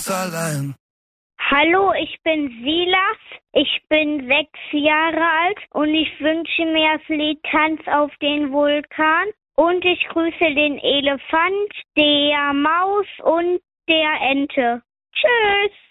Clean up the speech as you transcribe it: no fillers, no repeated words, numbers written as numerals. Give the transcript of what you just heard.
ganz allein. Hallo, ich bin Silas, ich bin 6 Jahre alt und ich wünsche mir das Lied Tanz auf den Vulkan. Und ich grüße den Elefant, der Maus und der Ente. Tschüss!